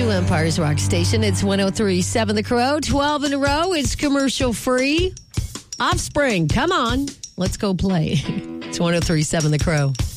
to Empire's Rock Station. It's 103.7 The Crow. 12 in a row. It's commercial free. Offspring, come on. Let's go play. It's 103.7 The Crow.